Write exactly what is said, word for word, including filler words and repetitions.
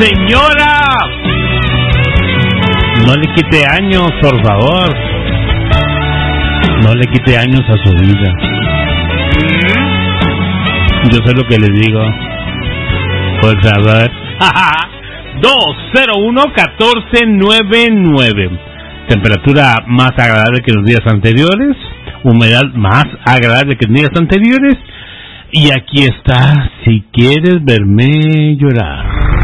Señora, no le quite años, por favor. No le quite años a su vida. Yo sé lo que le digo. Pues a ver. dos cero uno uno cuatro nueve nueve. Temperatura más agradable que los días anteriores. Humedad más agradable que los días anteriores. Y aquí está, si quieres verme llorar.